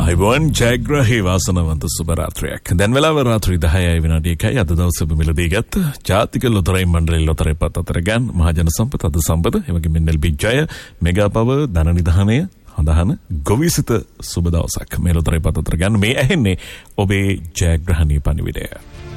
අයිබෝන් ජයග්‍රහී වාසනාවන්ත සුබ රාත්‍රියක්. දැන් වෙලාව රාත්‍රී 10යි විනාඩි 1යි. අද දවසේ මිලදී ගත්ත ජාතික ලොතරැයි මණ්ඩලයේ ලොතරැයි පත් අතර ගන්න මහජන සම්පත අද සම්පත එවැගේම NLB ජය මෙගා පව ධන නිධානය හඳහන ගොවිසිත සුබ දවසක්. මේ ලොතරැයි පත් අතර ගන්න මේ ඇහෙන්නේ ඔබේ ජයග්‍රහණී පණිවිඩය.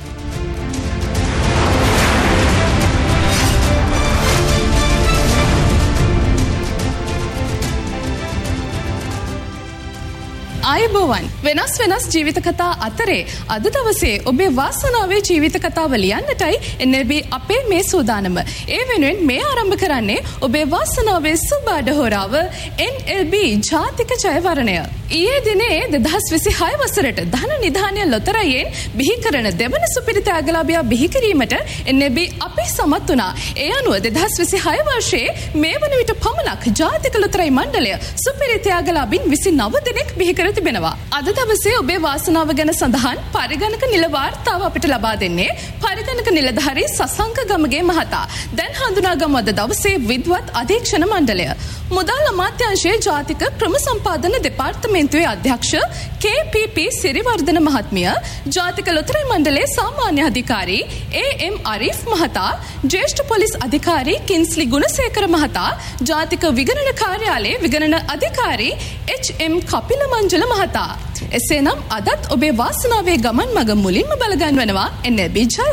ආයුබෝවන් වෙනස් ජීවිත කතා අතරේ අද දවසේ ඔබේ වාසනාවේ ජීවිත කතාව ලියන්නටයි NLB අපේ මේ සූදානම. ඒ වෙනුවෙන් මේ ආරම්භ කරන්නේ ඔබේ වාසනාවේ සුබ අඩහොරාව NLB ජාතික ජයවරණය. ඊයේ දිනේ 2026 වසරට ධන නිධානය ලොතරැයියෙන් බිහි කරන දෙවන සුපිරි ත්‍යාගලාභියා බිහි කිරීමට NLB අපේ සමත් වුණා. ඒ අනුව 2026 වර්ෂයේ මේ වන විට පමණක් ජාතික ලොතරැයි මණ්ඩලය සුපිරි ත්‍යාගලාභීන් 29 දෙනෙක් බිහි කර තිබෙනවා. අද දවසේ ඔබේ වාසනාව ගැන සඳහන් පරිගණක නිල වාර්තාව අපිට ලබා දෙන්නේ පරිගණක නිලධාරී සසංක ගමගේ මහතා. දැන් හඳුනාගමු අද දවසේ විද්වත් අධීක්ෂණ මණ්ඩලය. මුදල් අමාත්‍යාංශයේ ජාතික ක්‍රම සම්පාදන දෙපාර්තමේන්තුවේ අධ්‍යක්ෂ KPP සිරිවර්ධන මහත්මිය, ජාතික ලොතරැයි මණ්ඩලයේ සාමාන්‍ය අධිකාරී AM අරිෆ් මහතා, ජ්‍යෙෂ්ඨ පොලිස් අධිකාරී කින්ස්ලි ගුණසේකර මහතා, ජාතික විගණන කාර්යාලයේ විගණන අධිකාරී HM කපිල මංජල මහතා. එසේනම් අදත් ඔබේ වාසනාවේ ගමන් මඟ මුලින්ම බලගන්වනවා NLB ජය.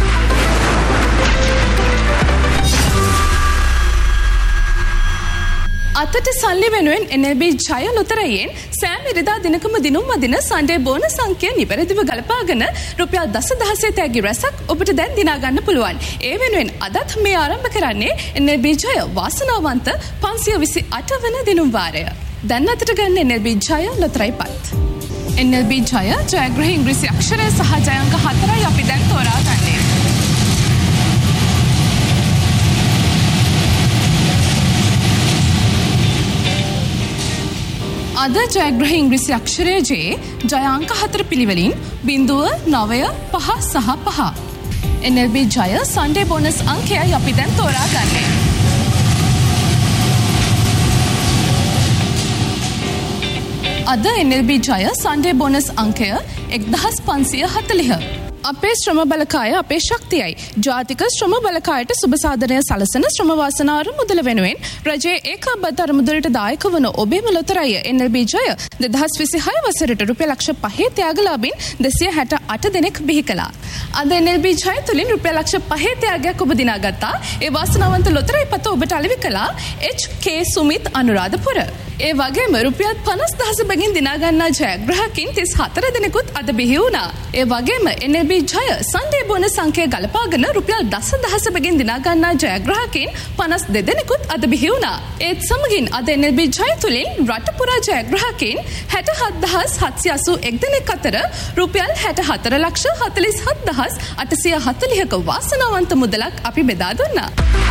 අතට සල්ලි වෙනුවෙන් NLB ජය ලොතරැයියෙන් සෑම ඉරිදා දිනකම දිනුම් අදින සන්ඩේ බෝනස් අංකය නිවැරදිව ගලපාගෙන රුපියල් දසදහසේ තෑගි රැසක් ඔබට දැන් දිනා ගන්න පුළුවන්. ඒ වෙනුවෙන් අදත් මේ ආරම්භ කරන්නේ NLB ජය වාසනාවන්ත 528 වන දිනුම් වාරය. දැන් අතට ගන්න NLB ජය ලොතරැයි පත්. NLB ජය ජයග්‍රහී ඉංග්‍රීසි අක්ෂරය සහ ජය අංක 4යි අපි දැන් තෝරා ගන්නේ. අද ජයග්‍රහී ඉංග්‍රීසි අක්ෂරය J ජය අංක 4 පිළිවෙලින් 0955 සහ 5. NLB ජය සන්ඩේ බෝනස් අංකයයි අපි දැන් තෝරා ගන්නේ. අද NLB ජය සන්ඩේ බෝනස් අංකය 1540. අපේ ශ්‍රම බලකාය අපේ ශක්තියයි. ජාතික ශ්‍රම බලකායට සුබ සාධනය සලසන ශ්‍රම වාසනාර මුදල වෙනුවෙන් රජයේ ඒකාබද්ධ අරමුදලට දායක වන ඔබේම ලොතරැය NLB ජය 2026 වසරට රුපියල් ලක්ෂ 5 ත්‍යාගලාභීන් 268 දෙනෙක් බිහි කළා. අද NLB ජය තුලින් රුපියල් ලක්ෂ 5 ත්‍යාගයක් ඔබ දිනාගත්තා. ඒ වාසනාවන්ත ලොතරැයි පත ඔබට අලෙවි කළා HK සුමිත් අනුරාධපුර. ඒ වගේම රුපියල් 50,000 බැගින් දිනා ගන්නා ජයග්‍රාහකින් 34 දෙනෙකුත් අද බිහි වුණා. ඒ වගේම NLB ජය සන්ඩේ බෝනස් අංකය ගලපාගෙන රුපියල් 10,000 බැගින් දිනා ගන්නා ජයග්‍රාහකින් 52 දෙනෙකුත් අද බිහි වුණා. ඒත් සමගින් අද NLB ජය තුලින් රට පුරා ජයග්‍රාහකින් 67,781 දෙනෙක් අතර රුපියල් 64,47,840ක වාසනාවන්ත මුදලක් අපි බෙදා දුන්නා.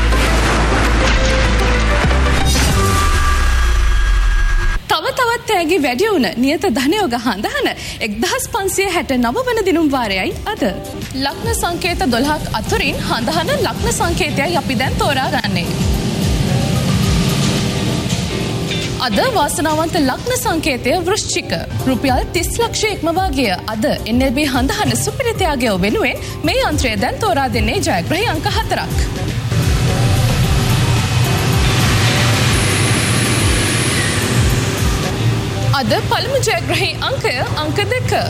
තවත් තෑගි වැඩි වුණ නියත ධනයෝග හඳහන 1569 වන දිනුම් වාරයයි අද. ලග්න සංකේත 12ක් අතුරින් හඳහන ලග්න සංකේතයයි අපි දැන් තෝරා ගන්නේ. අද වාසනාවන්ත ලග්න සංකේතය වෘශ්චික. රුපියල් 30 ලක්ෂ ඉක්මවා ගිය අද NLB හඳහන සුපිරි ත්‍යාගය වෙනුවෙන් මේ යන්ත්‍රය දැන් තෝරා දෙන්නේ ජයග්‍රහී අංක 4ක්. අද පළමු ජයග්‍රහී අංකය අංක 2.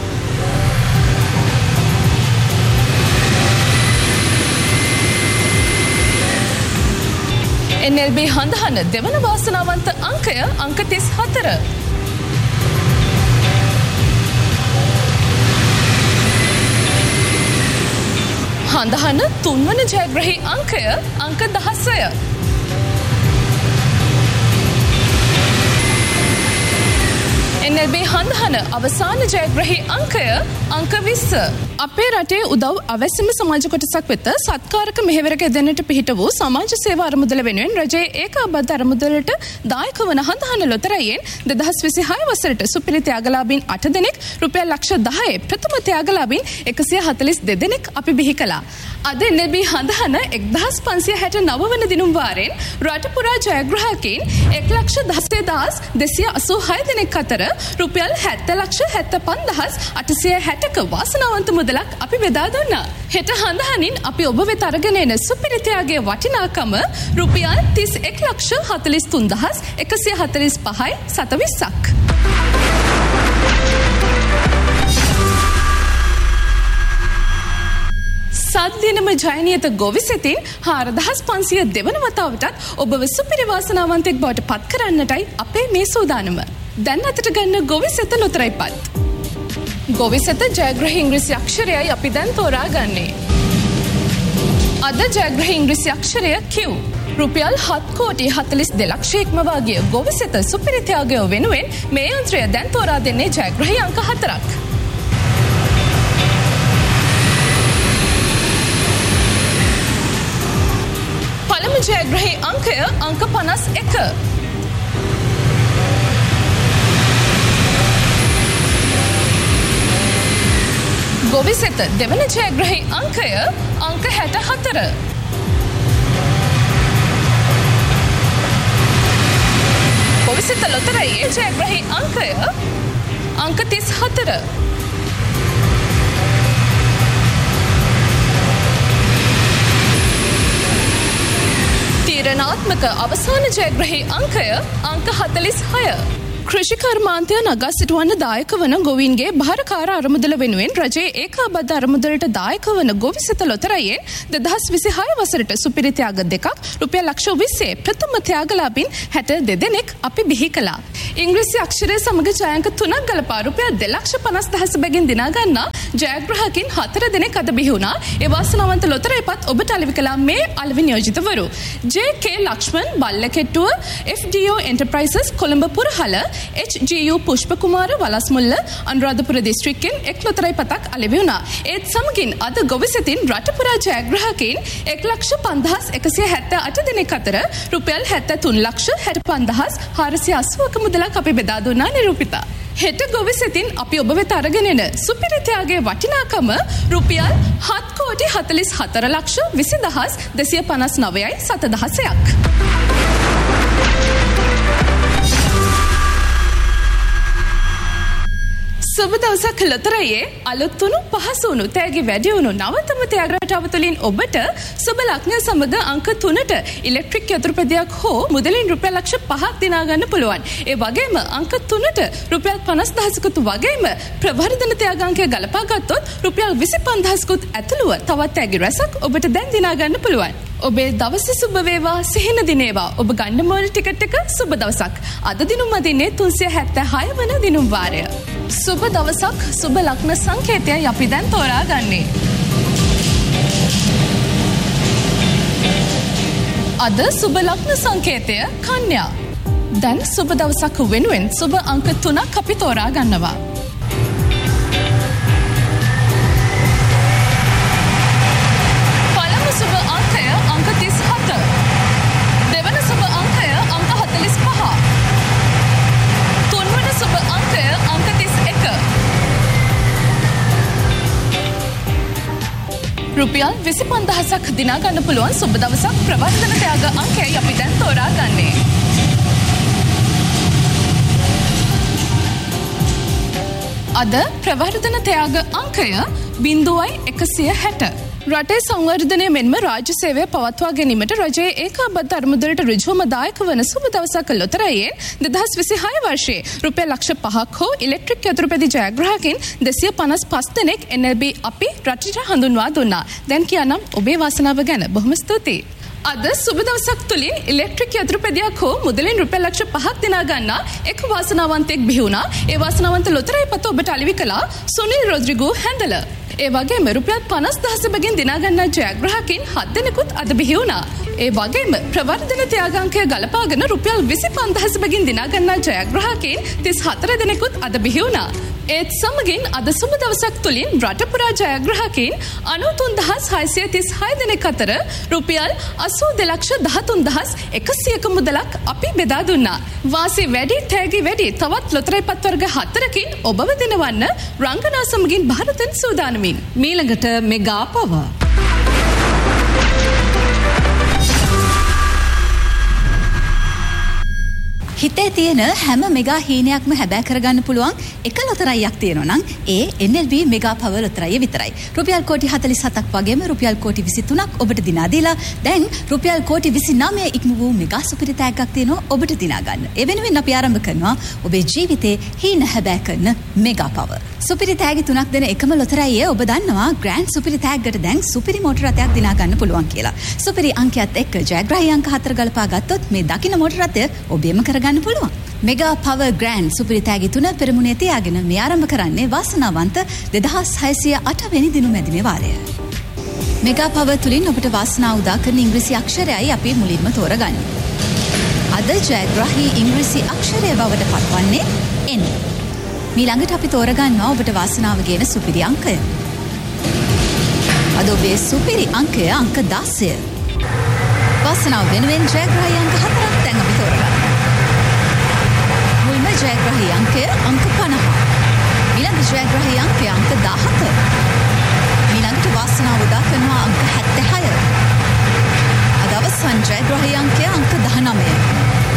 NLB හඳහන දෙවන වාසනාවන්ත අංකය අංක 34. හඳහන තුන්වන ජයග්‍රහී අංකය අංක 16. NLB හඳහන අවසාන ජයග්‍රහී අංකය අංක 20. අපේ රටේ උදව් අවැසිම සමාජ කොටසක් වෙත සත්කාරක මෙහෙවරක යෙදෙන්නට පිහිට වූ සමාජ සේවා අරමුදල වෙනුවෙන් රජයේ ඒකාබද්ධ අරමුදලට දායක වන හඳහන ලොතරැයියෙන් 2026 වසරට සුපිරි ත්‍යාගලාභීන් 8 දෙනෙක් රුපියල් ලක්ෂ 10 ප්‍රථම ත්‍යාගලාභීන් 142 දෙනෙක් අපි බිහි කළා. අද NLB හඳහන 1569 වන දිනුම් වාරයෙන් රට පුරා ජයග්‍රාහකයින් 1,16,286 දෙනෙක් අතර රුපියල් 70,75,860ක වාසනාවන්ත මුදලක් අපි බෙදා දුන්නා. හෙට හඳහනින් අපි ඔබ වෙත අරගෙන එන සුපිරිතයාගේ වටිනාකම රුපියල් 31,43,145යි 720ක්. සද්දිනම ජයනියත ගොවිසෙතින් 4,500 දෙවන වතාවටත් ඔබව සුපිරි වාසනාවන්තෙක් බවට පත් කරන්නටයි අපේ මේ සූදානම. දැන් අතට ගන්න ගොවිසෙත ලොතරැයිපත්. ගොවිසෙත ජයග්‍රහී ඉංග්‍රීසි අක්ෂරයයි අපි දැන් තෝරා ගන්නේ. අද ජයග්‍රහී ඉංග්‍රීසි අක්ෂරය Q. රුපියල් 7,42 ලක්ෂ ඉක්මවාගිය ගොවිසෙත සුපිරිතයාගේ වෙනුවෙන් මේ යන්ත්‍රය දැන් තෝරා දෙන්නේ ජයග්‍රහී අංක 4ක්. පළමු ජයග්‍රහී අංකය අංක 51. ගොවිසෙත දෙවන ජයග්‍රහී අංකය අංක 64. ගොවිසෙත ලොතරැයියේ ජයග්‍රහී අංකය අංක 34. තීරණාත්මක අවසාන ජයග්‍රහී අංකය අංක 46. කෘෂි කර්මාන්තය නගා සිටුවන්න දායක වන ගොවීන්ගේ භාරකාර අරමුදල වෙනුවෙන් රජයේ ඒකාබද්ධ අරමුදලට දායක වන ගොවිසෙත ලොතරැයියෙන් 2026 වසරට සුපිරි ත්‍යාග දෙකක් රුපියල් ලක්ෂ 20 ප්‍රථම ත්‍යාගලාභීන් 62 දෙනෙක් අපි බිහි කළා. ඉංග්‍රීසි අක්ෂරය සමග ජයංක 3ක් ගලපා රුපියල් 2,50,000 බැගින් දිනා ගන්නා ජයග්‍රාහකින් 4 දෙනෙක් අද බිහි වුණා. ඒ වාසනාවන්ත ලොතරැයිපත් ඔබට අලෙවි කළා මේ අලෙවි නියෝජිතවරු. ජේ.කේ. ලක්ෂ්මන් බල්ලකෙට්ටුව, එෆ්.ඩී.ඕ එන්ටර්ප්‍රයිසස් කොළඹ පුරහල, එච්.ජී.යූ පුෂ්පකුමාර වලස්මුල්ල අනුරාධපුර දිස්ත්‍රික්කෙන් එක් ලොතරැයිපතක් අලෙවි වුණා. ඒත් සමගින් අද ගොවිසෙතින් රටපුරා ජයග්‍රාහකයින් 1,50,178 දෙනෙක් අතර රුපියල් 73,65,480ක මුදලක් අපි බෙදා දුන්නා නිරූපිතා. හෙට ගොවිසෙතින් අපි ඔබ වෙත අරගෙන එන සුපිරිතයාගේ වටිනාකම රුපියල් 7,44,20,259යි 7,16ක්. සුබ දවසක් ලොතරැයියේ අලුත් වුණු පහසු වුණු තෑගි වැඩි වුණු නවතම ත්‍යාග රටාව තුළින් ඔබට සුබ ලග්නය සමග අංක 3ට ඉලෙක්ට්‍රික් යතුරුපැදියක් හෝ මුදලින් රුපියල් ලක්ෂ 5ක් දිනා ගන්න පුළුවන්. ඒ වගේම අංක 3ට රුපියල් 50,000කුත් වගේම ප්‍රවර්ධන ත්‍යාගාංකය ගලපා ගත්තොත් රුපියල් 25,000කුත් ඇතුළුව තවත් තෑගි රැසක් ඔබට දැන් දිනා ගන්න පුළුවන්. ඔබේ දවස සුබ වේවා, සිහින දිනේවා. ඔබ ගන්න මොල් ටිකට් එක සුබ දවසක්. අද දිනුම් අදින්නේ 376 වන දිනුම් වාරය. සුබ දවසක් සුබ ලග්න සංකේතයයි අපි දැන් තෝරා ගන්නේ. අද සුබ ලග්න සංකේතය කන්‍යා. දැන් සුබ දවසක් වෙනුවෙන් සුබ අංක 3ක් අපි තෝරා ගන්නවා. පළමු සුබ අංකය අංක 37. දෙවන සුබ අංකය අංක 45. තුන්වන සුබ අංකය අංක 31. රුපියල් 25,000ක් දිනා ගන්න පුළුවන් සුබ දවසක් ප්‍රවර්ධන ත්‍යාග අංකයයි අපි දැන් තෝරා ගන්නේ. අද ප්‍රවර්ධන ත්‍යාග අංකය 0.160. රටේ සංවර්ධනය මෙන්ම රාජ්‍ය සේවය පවත්වා ගැනීමට රජයේ ඒකාබද්ධ අරමුදලට ඍජුවම දායක වන සුබ දවසක ලොතරැයියෙන් 2026 වර්ෂයේ රුපියල් ලක්ෂ 5ක් හෝ ඉලෙක්ට්‍රික් යතුරුපැදි ජයග්‍රාහකයින් 255 දෙනෙක් NLB අපි රටට හඳුන්වා දුන්නා. දැන් කියන්නම් ඔබේ වාසනාව ගැන. බොහොම ස්තුතියි. අද සුබ දවසක් තුලින් ඉලෙක්ට්‍රික් යතුරුපැදියක් හෝ මුදලින් රුපියල් ලක්ෂ 5ක් දිනා ගන්නා එක් වාසනාවන්තයෙක් බිහි වුණා. ඒ වාසනාවන්ත ලොතරැයිපත ඔබට අලෙවි කළා සුනිල් රොඩ්රිගෝ හැඳල. ඒ වගේම රුපියල් 50,000 බැගින් දිනා ගන්නා ජයග්‍රාහකයින් 7 දෙනෙකුත් අද බිහි වුණා. ඒ වගේම ප්‍රවර්ධන ත්‍යාගාංකය ගලපාගෙන රුපියල් 25,000 බැගින් දිනා ගන්නා ජයග්‍රාහකයින් 34 දෙනෙකුත් අද බිහි වුණා. ඒත් සමගින් අද සුබ දවසක් තුලින් රටපුරා ජයග්‍රාහකයින් 93,636 දෙනෙක් අතර රුපියල් 82,13,100ක මුදලක් අපි බෙදා දුන්නා. වාසි වැඩි, තෑගි වැඩි තවත් ලොතරැයිපත් වර්ග 4කින් ඔබව දිනවන්න රංගනා සමගින් ಭಾರತන් සූදානමින්. මීළඟට මෙගා පව. හිතේ තියෙන හැම මෙගා හීනයක්ම හැබෑ කරගන්න පුළුවන් එක ලොතරැයියක් තියෙනවා නම් ඒ NLB මෙගා පවර් ලොතරැයිය විතරයි. රුපියල් කෝටි 47ක් වගේම රුපියල් කෝටි 23ක් ඔබට දිනා දීලා දැන් රුපියල් කෝටි 29 ඉක්ම වූ මෙගා සුපිරි තෑග්ගක් තියෙනවා ඔබට දිනා ගන්න. ඒ වෙනුවෙන් අපි ආරම්භ කරනවා ඔබේ ජීවිතේ හීන හැබෑ කරන මෙගා පවර්. සුපිරි තෑගි 3ක් දෙන එකම ලොතරැයිය ඔබ දන්නවා ග්‍රෑන්ඩ් සුපිරි තෑග්ගට දැන් සුපිරි මෝටර රථයක් දිනා ගන්න පුළුවන් කියලා. සුපිරි අංකයත් එක්ක ජයග්‍රාහී අංක 4 ගලපා ගත්තොත් මේ දකින්න මෝටර රථය ඔබේම කරගන්න පුළුවන්. මෙගා පවර් ග්‍රෑන්ඩ් සුපිරි තෑගි 3 පෙරමුණේ තියාගෙන මේ ආරම්භ කරන්නේ වාසනාවන්ත 2608 වෙනි දින මැදිමේ වාරය. මෙගා පවර් තුලින් ඔබට වාසනාව උදා කරන ඉංග්‍රීසි අක්ෂරයයි අපි මුලින්ම තෝරගන්නේ. අද ජයග්‍රාහී ඉංග්‍රීසි අක්ෂරය බවට පත්වන්නේ N. ඊළඟට අපි තෝරගන්නවා ඔබට වාසනාව ගෙන සුපිරි අංකය. අද ඔබේ සුපිරි අංකය අංක 16. වාසනාව වෙනුවෙන් ජයග්‍රාහී අංක 4ක් දැන් අපි තෝරගන්නවා. මුල්ම ජයග්‍රාහී අංකය අංක 50. ඊළඟ ජයග්‍රාහී අංකය අංක 17. ඊළඟට වාසනාව උදා කරනවා අංක 76. අද අවසන් ජයග්‍රාහී අංකය අංක 19.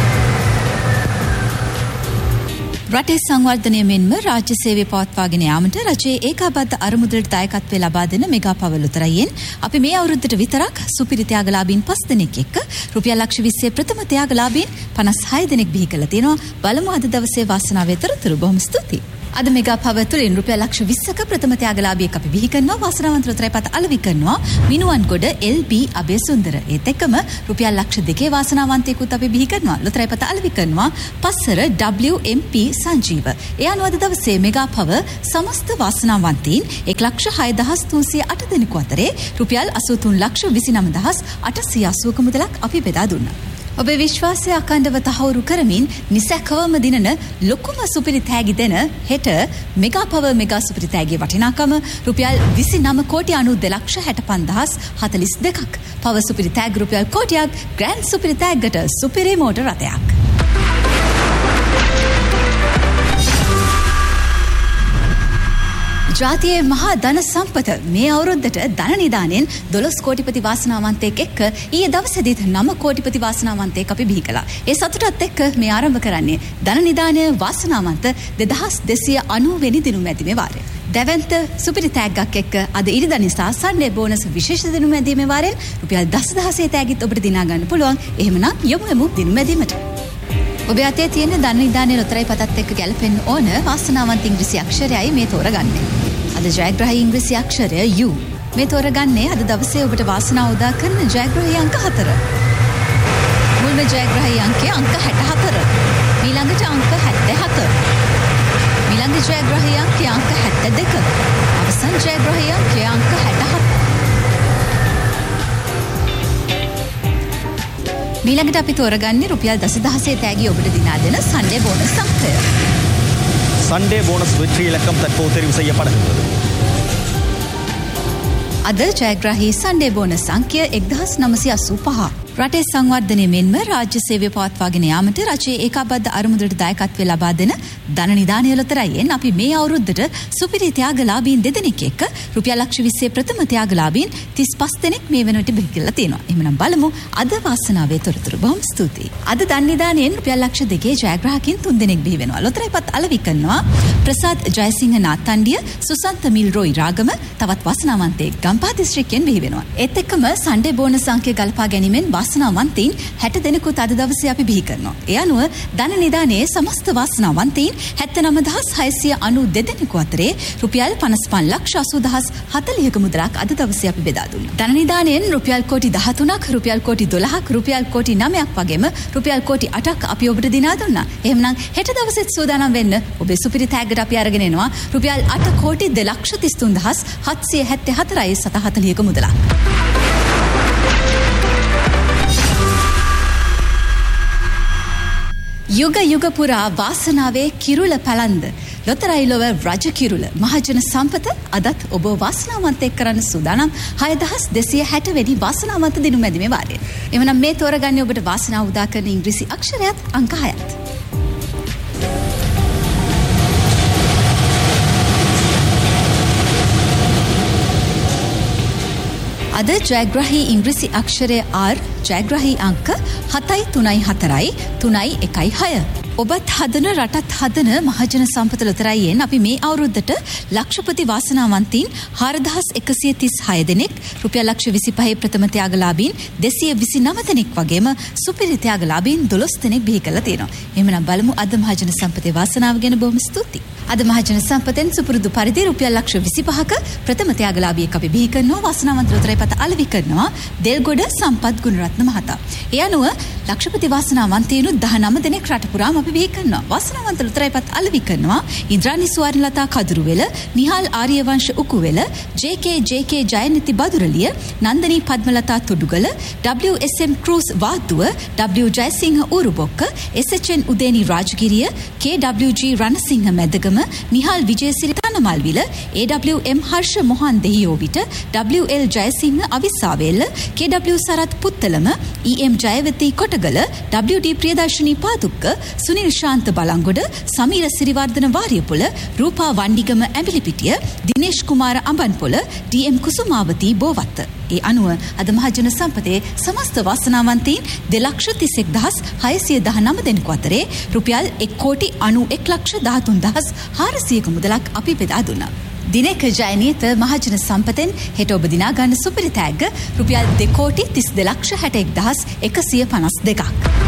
රටේ සංවර්ධනය මෙන්ම රාජ්‍ය සේවය පවත්වාගෙන යාමට රජයේ ඒකාබද්ධ අරමුදලට දායකත්වය ලබා දෙන මෙගා පවර් ලොතරැයියෙන් අපි මේ අවුරුද්දට විතරක් සුපිරි ත්‍යාගලාභීන් 5 දෙනෙක් එක්ක රුපියල් ලක්ෂ 20 ප්‍රථම ත්‍යාගලාභීන් 56 දෙනෙක් බිහි කරලා තියෙනවා. බලමු අද දවසේ වාසනාවේ තොරතුරු. බොහොම ස්තුතියි. අද මෙගා පවර් තුලින් රුපියල් ලක්ෂ 20ක ප්‍රථම ත්‍යාගලාභියෙක් අපි බිහි කරනවා. වාසනාවන්ත ලොතරැයිපත අලෙවි කරනවා මිනුවන්ගොඩ LB අබේසුන්දර. ඒත් එක්කම රුපියල් ලක්ෂ 2 වාසනාවන්තයෙකුත් අපි බිහි කරනවා. ලොතරැයිපත අලෙවි කරනවා පස්සර WMP සංජීව. ඒ අනුව අද දවසේ මෙගා පවර් සමස්ත වාසනාවන්තයින් 1,06,308 දෙනෙකු අතරේ රුපියල් 83,29,880ක මුදලක් අපි බෙදා දුන්නා. ඔබේ විශ්වාසය අඛණ්ඩව තහවුරු කරමින් නිසැකවම දිනන ලොකුම සුපිරි තෑගි දෙන හෙට මෙගා පවර් මෙගා සුපිරි තෑගියේ වටිනාකම රුපියල් 29,92,45,042ක්. පවර් සුපිරි තෑගි රුපියල් කෝටියක්, ග්‍රෑන්ඩ් සුපිරි තෑග්ගට සුපිරි මෝටර රථයක්. ජාතියේ මහා ධන සම්පත මේ අවුරුද්දට ධන නිදානෙන් 12 කෝටිපති වාසනාවන්තයෙක් එක්ක ඊයේ දවසේදීත් 9 කෝටිපති වාසනාවන්තයෙක් අපි බිහි කළා. ඒ සතුටත් එක්ක මේ ආරම්භ කරන්නේ ධන නිදානය වාසනාවන්ත 2290 වෙනි දින මැදිමේ වාරය. දැවැන්ත සුපිරි තෑග්ගක් එක්ක අද ඉරිදා නිසා සන්ඩේ බෝනස් විශේෂ දින මැදිමේ වාරයෙන් රුපියල් 10,000 තෑගිත් ඔබට දිනා ගන්න පුළුවන්. එහෙමනම් යමු දින මැදිමට. ඔබේ අතේ තියෙන ධන නිදානේ ලොතරැයි පතත් එක්ක ගැලපෙන්න ඕන වාසනාවන්ත ඉංග්‍රීසි අක්ෂරයයි මේ තෝරගන්නේ. අද ජයග්‍රාහී ඉංග්‍රීසි අක්ෂරය U. මේ තෝරගන්නේ අද දවසේ ඔබට වාසනාව උදා කරන ජයග්‍රාහී අංක 4. මුල්ම ජයග්‍රාහී අංකය අංක 64. ඊළඟට අංක 77. ඊළඟ ජයග්‍රාහී අංකය අංක 72. අවසන් ජයග්‍රාහී අංකය අංක 67. ඊළඟට අපි තෝරගන්නේ රුපියල් 10,000 තෑගි ඔබට දිනා දෙන සන්ඩේ බෝනස් අංකය. சண்டே போனஸ் வெற்றி இலக்கம் தற்போது தெரிவு செய்யப்படுகிறது. අද ජයග්‍රාහී සන්ඩේ බෝනස් අංකය 1985. රටේ සංවර්ධනය මෙන්ම රාජ්‍ය සේවය පවත්වාගෙන යාමට රජයේ ඒකාබද්ධ අරමුදලට දායකත්වය ලබා දෙන ධන නිදානය ලොතරැයියෙන් අපි මේ අවුරුද්දට සුපිරි ත්‍යාගලාභීන් 2 දෙනෙක් එක්ක රුපියල් ලක්ෂ 20 ප්‍රථම ත්‍යාගලාභීන් 35 දෙනෙක් මේ වෙනකොට බිහි කරලා තියෙනවා. එහෙනම් බලමු අද වාසනාවේ තොරතුරු. බොහොම ස්තුතියි. අද ධන නිදානයෙන් රුපියල් ලක්ෂ 2 ජයග්‍රාහකින් 3 දෙනෙක් බිහි වෙනවා. ලොතරැයිපත් අලෙවි කරනවා ප්‍රසාද් ජයසිංහ නාත්තණ්ඩිය, සුසන්ත මිල්රෝයි රාගම, තවත් වාසනාවන්තයෙක් ගම්පහ දිස්ත්‍රික්කයෙන් බිහි වෙනවා. ඒත් එක්කම සන්ඩේ බෝනස් අංකය ගලපා ගැනීමෙන් වාසනාවන්තයින් 60 දෙනෙකුත් අද දවසේ අපි බිහි කරනවා. ඒ අනුව ධන නිදානයේ සමස්ත වාසනාවන්තයින් 79,692 දෙනෙකු අතරේ රුපියල් 55,80,40ක මුදලක් අද දවසේ අපි බෙදා දුන්නා. ධන නිදානයෙන් රුපියල් කෝටි 13ක්, රුපියල් කෝටි 12ක්, රුපියල් කෝටි 9ක් වගේම රුපියල් කෝටි 8ක් අපි ඔබට දිනා දුන්නා. එහෙමනම් හෙට දවසෙත් සූදානම් වෙන්න ඔබේ සුපිරි තෑග්ගට අපි අරගෙන එනවා රුපියල් 8 කෝටි 2,33,774.40ක මුදලක්. යුග යුග පුරා වාසනාවේ කිරුළ පැලන්ද ලොතරැයි ලොව රජ කිරුළ මහජන සම්පත අදත් ඔබ වාසනාවන්තයෙක් කරන්න සූදානම් 6,260 වෙනි වාසනාවන්ත දින මැදිමේ වාරය. එවනම් මේ තෝරගන්නේ ඔබට වාසනාව උදා කරන ඉංග්‍රීසි අක්ෂරයත් අංක 6ත්. අද ජයග්‍රහී ඉංග්‍රීසි අක්ෂරය R ජයග්‍රහී අංක 734 316. ඔබත් හදන රටත් හදන මහජන සම්පත ලොතරැයියෙන් අපි මේ අවුරුද්දට ලක්ෂපති වාසනාවන්තයින් 4136 දෙනෙක්, රුපියල් ලක්ෂ 25 ප්‍රථම ත්‍යාගලාභීන් 229 දෙනෙක් වගේම සුපිරි ත්‍යාගලාභීන් 12 දෙනෙක් බිහි කරලා තියෙනවා. එහෙමනම් බලමු අද මහජන සම්පතේ වාසනාව ගැන. බොහොම ස්තුතියි. අද මහජන සම්පතෙන් සුපුරුදු පරිදි රුපියල් ලක්ෂ 25ක ප්‍රථම ත්‍යාගලාභියෙක් අපි බිහි කරනවා. වාසනාවන්ත ලොතරැයි පත අලෙවි කරනවා දෙල්ගොඩ සම්පත් ගුණරත්න මහතා. ඒ අනුව ලක්ෂපති වාසනාවන්තයින් 19 දෙනෙක් රට පුරාම අපි බිහි කරනවා. වාසනාවන්ත ලොතරැයි පත අලෙවි කරනවා Indrani Swarnalatha Kaduruwela, Nihal ආර්යවංශ උකුවෙල, JK ජයනිති බදුරලිය, නන්දනී පද්මලතා තුඩුගල, WSM cruise Wadduwa, W Jayasinghe ඌරුබොක්ක, SHN Udeni Rajagiriya, KWG Ranasinghe Medagama, Nihal Wijesiri Thanamalwila, AWM Harsha Mohan දෙහියෝවිට, WL Jayasinghe Avissawella, KW Sarath Puttalam, EM ජයවති Kotagala, WD Priyadarshani Padukka, Sunil ශාන්ත බලංගොඩ, සමීර සිරිවර්ධන වාරියපොළ, රූපා වණ්ඩිගම ඇඹිලිපිටිය, දිනේෂ් කුමාර අඹන්පොළ, DM කුසුමාවති බෝවත්ත. ඒ අනුව අද මහජන සම්පතේ සමස්ත වාසනාවන්තයින් 2,31,619 දෙනෙකු අතරේ රුපියල් 1,91,13,400ක මුදලක් අපි බෙදා දුන්නා. දිනක ජයනීත මහජන සම්පතෙන් හෙට ඔබ දිනා ගන්න සුපිරි තෑග්ග රුපියල් 2,32,61,152ක්.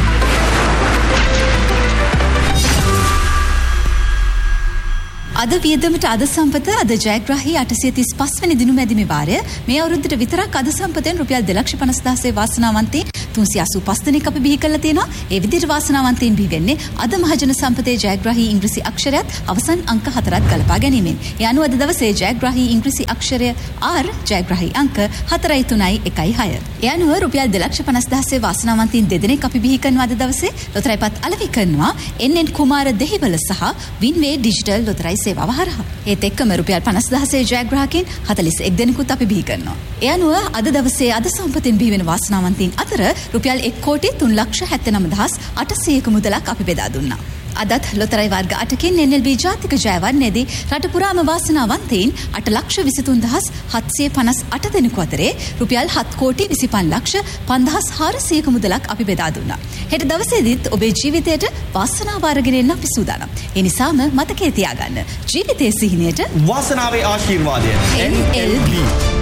අද වියදමට අද සම්පත අද ජයග්‍රහී 835 වෙනි දිනු මැදිමේ වාරය. මේ අවුරුද්දට විතරක් අද සම්පතෙන් රුපියල් 2,50,000 වාසනාවන්තයින් 385 දෙනෙක් අපි බිහි කරලා තියෙනවා. ඒ විදිහට වාසනාවන්තයින් බිහි වෙන්නේ අද මහජන සම්පතේ ජයග්‍රහී ඉංග්‍රීසි අක්ෂරයත් අවසන් අංක 4ත් ගලපා ගැනීමෙන්. ඒ අනුව අද දවසේ ජයග්‍රහී ඉංග්‍රීසි අක්ෂරය R ජයග්‍රහී අංක 4316. ඒ අනුව රුපියල් 2,50,000 වාසනාවන්තයින් දෙදෙනෙක් අපි බිහි කරනවා අද දවසේ. ලොතරැයි පත් අලෙවි කරනවා NN කුමාර දෙහිවල සහ වින්වේ ඩිජිටල් ලොතරැයි සේවාව හරහා. ඒත් එක්කම රුපියල් 50,000 ජයග්‍රාහකයන් 41 දෙනෙකුත් අපි බිහි කරනවා. ඒ අනුව අද දවසේ අද සම්පතෙන් බිහි වෙන වාසනාවන්තයින් අතර රුපියල් 1,79,800ක මුදලක් අපි බෙදා දුන්නා. අදත් ලොතරැයි වර්ග 8කින් NLB ජාතික ජයවර්ණයේදී රට පුරාම වාසනාවන්තයින් 8,23,758 දෙනෙකු අතරේ රුපියල් 7,25,50,400ක මුදලක් අපි බෙදා දුන්නා. හෙට දවසේදීත් ඔබේ ජීවිතයට වාසනාව අරගෙන එන්න අපි සූදානම්. ඒ නිසාම මතකයේ තියාගන්න ජීවිතයේ සිහිනයට වාසනාවේ ආශිර්වාදය NLB.